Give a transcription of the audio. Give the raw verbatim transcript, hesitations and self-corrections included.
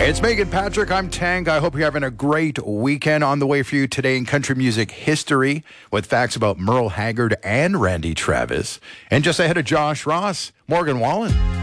It's Megan Patrick. I'm Tank. I hope you're having a great weekend. On the way for you today in country music history with facts about Merle Haggard and Randy Travis. And just ahead of Josh Ross, Morgan Wallen.